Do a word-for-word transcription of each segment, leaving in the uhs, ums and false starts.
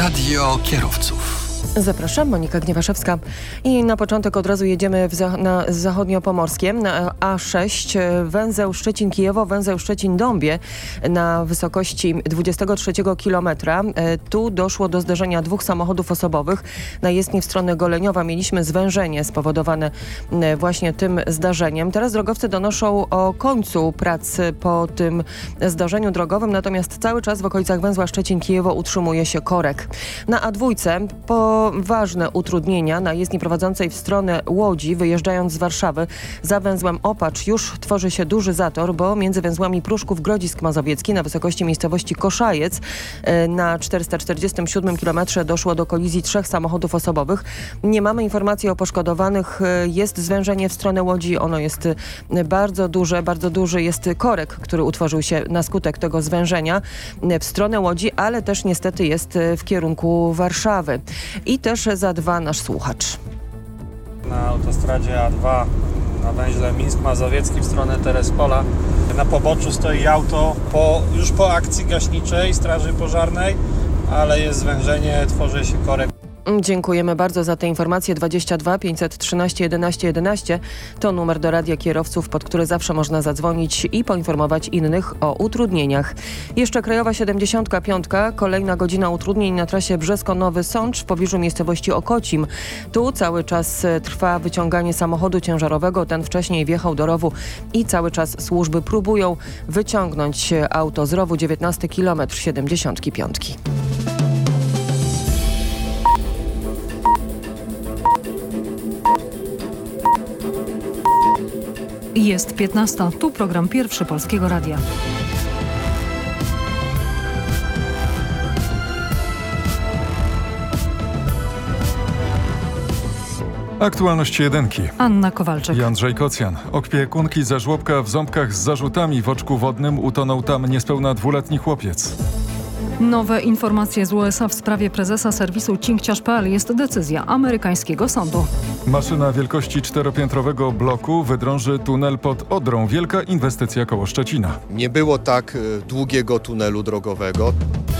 Radio Kierowców. Zapraszam, Monika Gniewaszewska. I na początek od razu jedziemy w za, na zachodniopomorskie, na A sześć, węzeł Szczecin-Kijewo, węzeł Szczecin-Dąbie na wysokości dwudziestego trzeciego kilometra. Tu doszło do zderzenia dwóch samochodów osobowych. Na jezdni w stronę Goleniowa mieliśmy zwężenie spowodowane właśnie tym zdarzeniem. Teraz drogowcy donoszą o końcu prac po tym zdarzeniu drogowym, natomiast cały czas w okolicach węzła Szczecin-Kijewo utrzymuje się korek. Na A dwa po ważne utrudnienia na jezdni prowadzącej w stronę Łodzi, wyjeżdżając z Warszawy za węzłem Opacz już tworzy się duży zator, bo między węzłami Pruszków-Grodzisk Mazowiecki na wysokości miejscowości Koszajec na czterysta czterdziestym siódmym kilometrze doszło do kolizji trzech samochodów osobowych. Nie mamy informacji o poszkodowanych. Jest zwężenie w stronę Łodzi. Ono jest bardzo duże, bardzo duży jest korek, który utworzył się na skutek tego zwężenia w stronę Łodzi, ale też niestety jest w kierunku Warszawy. I też za dwa nasz słuchacz. Na autostradzie A dwa na węźle Mińsk Mazowiecki w stronę Terespola. Na poboczu stoi auto po, już po akcji gaśniczej Straży Pożarnej, ale jest zwężenie, tworzy się korek. Dziękujemy bardzo za te informacje. dwadzieścia dwa pięćset trzynaście jedenaście jedenaście to numer do Radia Kierowców, pod który zawsze można zadzwonić i poinformować innych o utrudnieniach. Jeszcze Krajowa siedemdziesiąt pięć, kolejna godzina utrudnień na trasie Brzesko-Nowy Sącz w pobliżu miejscowości Okocim. Tu cały czas trwa wyciąganie samochodu ciężarowego. Ten wcześniej wjechał do rowu i cały czas służby próbują wyciągnąć auto z rowu. dziewiętnasty kilometr siedemdziesiąt pięć. Jest piętnasta. Tu program Pierwszy Polskiego Radia. Aktualności jedynki. Anna Kowalczyk. I Andrzej Kocjan. Opiekunki ze żłobka w Ząbkach z zarzutami w oczku wodnym. Utonął tam niespełna dwuletni chłopiec. Nowe informacje z U S A w sprawie prezesa serwisu cinkciarz kropka p l. Jest decyzja amerykańskiego sądu. Maszyna wielkości czteropiętrowego bloku wydrąży tunel pod Odrą. Wielka inwestycja koło Szczecina. Nie było tak długiego tunelu drogowego.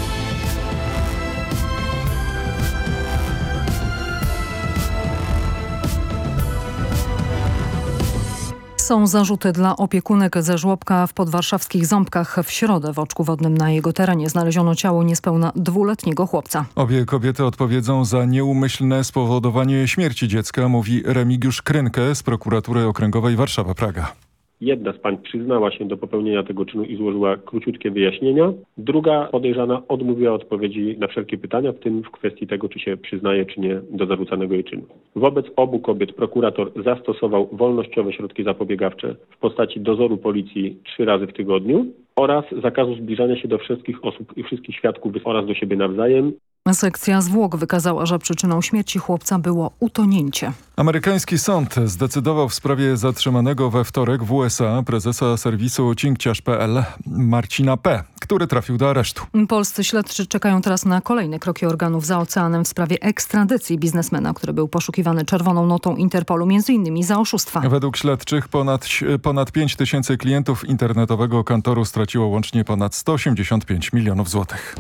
Są zarzuty dla opiekunek ze żłobka w podwarszawskich Ząbkach. W środę w oczku wodnym na jego terenie znaleziono ciało niespełna dwuletniego chłopca. Obie kobiety odpowiedzą za nieumyślne spowodowanie śmierci dziecka, mówi Remigiusz Krynkę z Prokuratury Okręgowej Warszawa-Praga. Jedna z pań przyznała się do popełnienia tego czynu i złożyła króciutkie wyjaśnienia. Druga podejrzana odmówiła odpowiedzi na wszelkie pytania, w tym w kwestii tego, czy się przyznaje, czy nie do zarzucanego jej czynu. Wobec obu kobiet prokurator zastosował wolnościowe środki zapobiegawcze w postaci dozoru policji trzy razy w tygodniu oraz zakazu zbliżania się do wszystkich osób i wszystkich świadków oraz do siebie nawzajem. Sekcja zwłok wykazała, że przyczyną śmierci chłopca było utonięcie. Amerykański sąd zdecydował w sprawie zatrzymanego we wtorek w U S A prezesa serwisu cinkciarz kropka p l Marcina P., który trafił do aresztu. Polscy śledczy czekają teraz na kolejne kroki organów za oceanem w sprawie ekstradycji biznesmena, który był poszukiwany czerwoną notą Interpolu, między innymi za oszustwa. Według śledczych ponad, ponad pięć tysięcy klientów internetowego kantoru straciło łącznie ponad sto osiemdziesiąt pięć milionów złotych.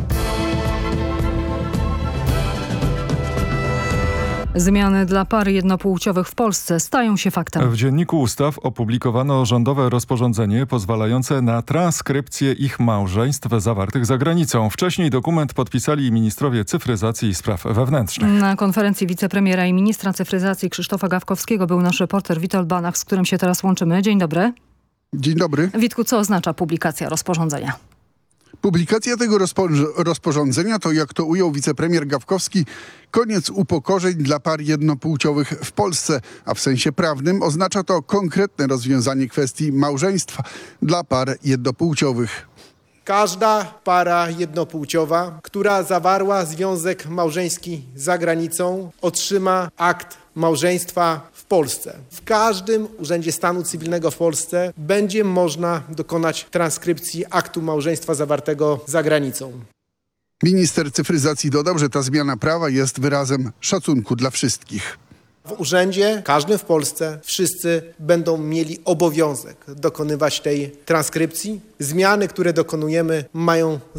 Zmiany dla par jednopłciowych w Polsce stają się faktem. W Dzienniku Ustaw opublikowano rządowe rozporządzenie pozwalające na transkrypcję ich małżeństw zawartych za granicą. Wcześniej dokument podpisali ministrowie cyfryzacji i spraw wewnętrznych. Na konferencji wicepremiera i ministra cyfryzacji Krzysztofa Gawkowskiego był nasz reporter Witold Banach, z którym się teraz łączymy. Dzień dobry. Dzień dobry. Witku, co oznacza publikacja rozporządzenia? Publikacja tego rozporządzenia to, jak to ujął wicepremier Gawkowski, koniec upokorzeń dla par jednopłciowych w Polsce, a w sensie prawnym oznacza to konkretne rozwiązanie kwestii małżeństwa dla par jednopłciowych. Każda para jednopłciowa, która zawarła związek małżeński za granicą, otrzyma akt małżeństwa w Polsce. W każdym urzędzie stanu cywilnego w Polsce będzie można dokonać transkrypcji aktu małżeństwa zawartego za granicą. Minister cyfryzacji dodał, że ta zmiana prawa jest wyrazem szacunku dla wszystkich. W urzędzie, każdym w Polsce, wszyscy będą mieli obowiązek dokonywać tej transkrypcji. Zmiany, które dokonujemy, mają